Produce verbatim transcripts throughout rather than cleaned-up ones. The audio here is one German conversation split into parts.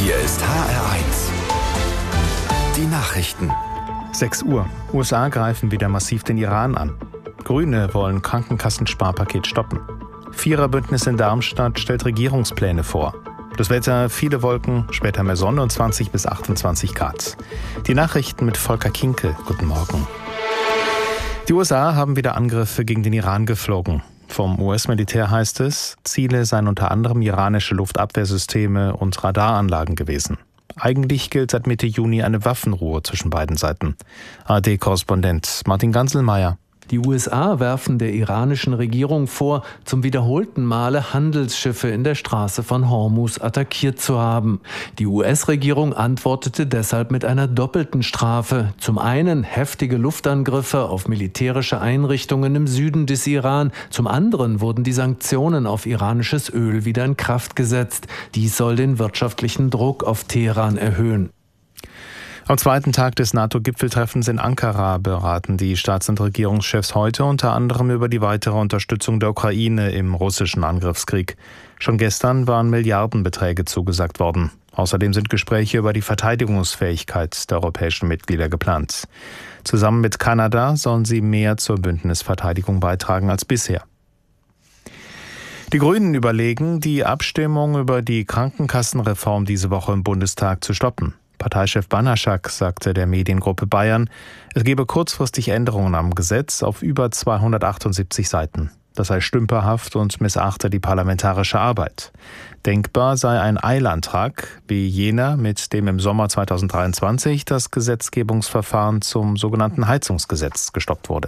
Hier ist H R eins. Die Nachrichten. sechs Uhr. U S A greifen wieder massiv den Iran an. Grüne wollen Krankenkassensparpaket stoppen. Viererbündnis in Darmstadt stellt Regierungspläne vor. Das Wetter, viele Wolken, später mehr Sonne und zwanzig bis achtundzwanzig Grad. Die Nachrichten mit Volker Kinkel. Guten Morgen. Die U S A haben wieder Angriffe gegen den Iran geflogen. Vom U S-Militär heißt es, Ziele seien unter anderem iranische Luftabwehrsysteme und Radaranlagen gewesen. Eigentlich gilt seit Mitte Juni eine Waffenruhe zwischen beiden Seiten. A R D-Korrespondent Martin Ganselmeier. Die U S A werfen der iranischen Regierung vor, zum wiederholten Male Handelsschiffe in der Straße von Hormuz attackiert zu haben. Die U S-Regierung antwortete deshalb mit einer doppelten Strafe. Zum einen heftige Luftangriffe auf militärische Einrichtungen im Süden des Iran. Zum anderen wurden die Sanktionen auf iranisches Öl wieder in Kraft gesetzt. Dies soll den wirtschaftlichen Druck auf Teheran erhöhen. Am zweiten Tag des NATO-Gipfeltreffens in Ankara beraten die Staats- und Regierungschefs heute unter anderem über die weitere Unterstützung der Ukraine im russischen Angriffskrieg. Schon gestern waren Milliardenbeträge zugesagt worden. Außerdem sind Gespräche über die Verteidigungsfähigkeit der europäischen Mitglieder geplant. Zusammen mit Kanada sollen sie mehr zur Bündnisverteidigung beitragen als bisher. Die Grünen überlegen, die Abstimmung über die Krankenkassenreform diese Woche im Bundestag zu stoppen. Parteichef Banaschak sagte der Mediengruppe Bayern, es gebe kurzfristig Änderungen am Gesetz auf über zweihundertachtundsiebzig Seiten. Das sei stümperhaft und missachte die parlamentarische Arbeit. Denkbar sei ein Eilantrag, wie jener, mit dem im Sommer zweitausenddreiundzwanzig das Gesetzgebungsverfahren zum sogenannten Heizungsgesetz gestoppt wurde.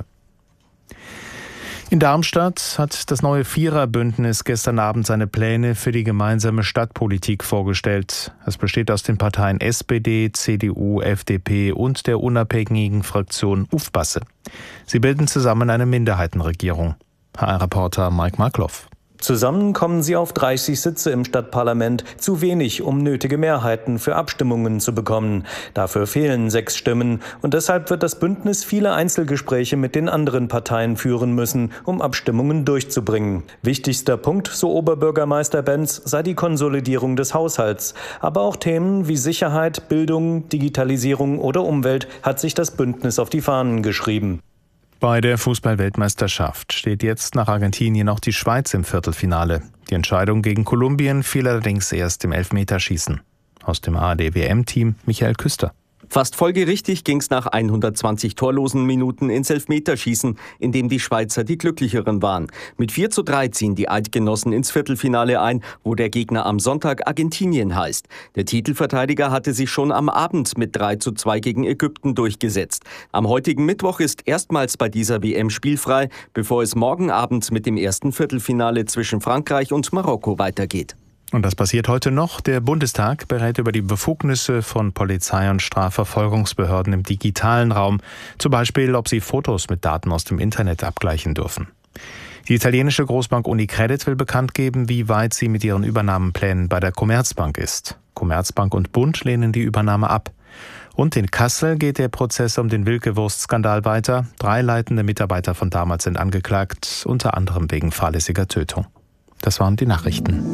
In Darmstadt hat das neue Viererbündnis gestern Abend seine Pläne für die gemeinsame Stadtpolitik vorgestellt. Es besteht aus den Parteien S P D, C D U, F D P und der unabhängigen Fraktion Ufbasse. Sie bilden zusammen eine Minderheitenregierung. H R-Reporter Mike Markloff. Zusammen kommen sie auf dreißig Sitze im Stadtparlament, zu wenig, um nötige Mehrheiten für Abstimmungen zu bekommen. Dafür fehlen sechs Stimmen und deshalb wird das Bündnis viele Einzelgespräche mit den anderen Parteien führen müssen, um Abstimmungen durchzubringen. Wichtigster Punkt, so Oberbürgermeister Benz, sei die Konsolidierung des Haushalts. Aber auch Themen wie Sicherheit, Bildung, Digitalisierung oder Umwelt hat sich das Bündnis auf die Fahnen geschrieben. Bei der Fußball-Weltmeisterschaft steht jetzt nach Argentinien auch die Schweiz im Viertelfinale. Die Entscheidung gegen Kolumbien fiel allerdings erst im Elfmeterschießen. Aus dem A R D-W M-Team Michael Küster. Fast folgerichtig ging es nach hundertzwanzig torlosen Minuten ins Elfmeterschießen, in dem die Schweizer die Glücklicheren waren. Mit vier zu drei ziehen die Eidgenossen ins Viertelfinale ein, wo der Gegner am Sonntag Argentinien heißt. Der Titelverteidiger hatte sich schon am Abend mit drei zu zwei gegen Ägypten durchgesetzt. Am heutigen Mittwoch ist erstmals bei dieser W M spielfrei, bevor es morgen Abend mit dem ersten Viertelfinale zwischen Frankreich und Marokko weitergeht. Und das passiert heute noch. Der Bundestag berät über die Befugnisse von Polizei- und Strafverfolgungsbehörden im digitalen Raum. Zum Beispiel, ob sie Fotos mit Daten aus dem Internet abgleichen dürfen. Die italienische Großbank Unicredit will bekannt geben, wie weit sie mit ihren Übernahmenplänen bei der Commerzbank ist. Commerzbank und Bund lehnen die Übernahme ab. Und in Kassel geht der Prozess um den Wilke-Wurst-Skandal weiter. Drei leitende Mitarbeiter von damals sind angeklagt, unter anderem wegen fahrlässiger Tötung. Das waren die Nachrichten.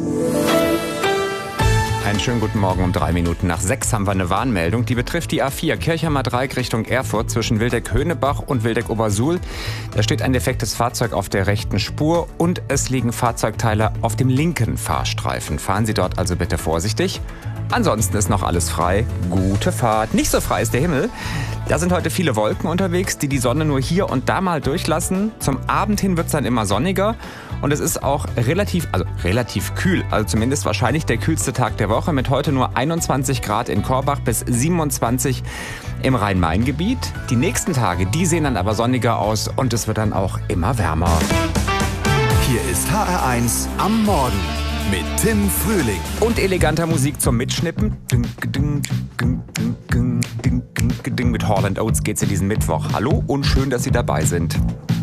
Einen schönen guten Morgen. Um drei Minuten nach sechs haben wir eine Warnmeldung. Die betrifft die A vier Kirchheimer Dreieck Richtung Erfurt zwischen Wildeck-Höhnebach und Wildeck-Obersuhl. Da steht ein defektes Fahrzeug auf der rechten Spur und es liegen Fahrzeugteile auf dem linken Fahrstreifen. Fahren Sie dort also bitte vorsichtig. Ansonsten ist noch alles frei. Gute Fahrt. Nicht so frei ist der Himmel. Da sind heute viele Wolken unterwegs, die die Sonne nur hier und da mal durchlassen. Zum Abend hin wird es dann immer sonniger. Und es ist auch relativ, also relativ kühl, also zumindest wahrscheinlich der kühlste Tag der Woche mit heute nur einundzwanzig Grad in Korbach bis siebenundzwanzig im Rhein-Main-Gebiet. Die nächsten Tage, die sehen dann aber sonniger aus und es wird dann auch immer wärmer. Hier ist H R eins am Morgen mit Tim Frühling. Und eleganter Musik zum Mitschnippen. Mit Hall and Oates geht's in diesen Mittwoch. Hallo und schön, dass Sie dabei sind.